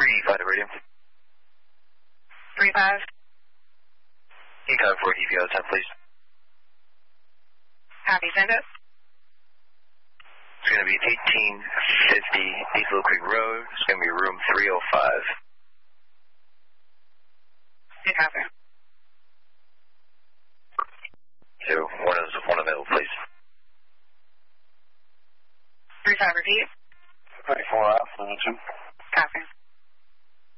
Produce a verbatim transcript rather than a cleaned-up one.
three five to radio. three five. You got for E V O ten, please. Copy, send it. It's going to be eighteen fifty East Little Creek Road. It's going to be room three oh five. Good copy. So, one is one in the middle, please. three five, repeat. thirty-four out, Flemington. Copy.